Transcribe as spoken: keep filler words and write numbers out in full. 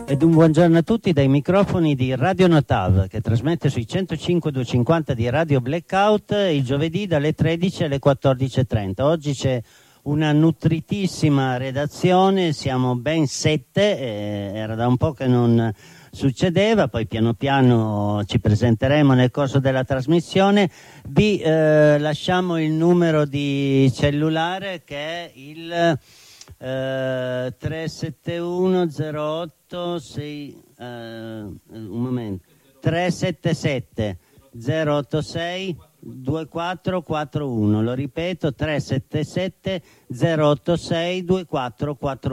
Ed un buongiorno a tutti dai microfoni di Radio Notav, che trasmette sui centocinque duecentocinquanta di Radio Blackout il giovedì dalle tredici alle quattordici e trenta. Oggi c'è una nutritissima redazione, siamo ben sette, eh, era da un po' che non succedeva, poi piano piano ci presenteremo nel corso della trasmissione. Vi eh, lasciamo il numero di cellulare che è il Uh, tre sette uno zero otto sei uh, un momento tre sette sette zero otto sei due quattro quattro uno, lo ripeto, tre sette sette zero otto sei due quattro quattro uno.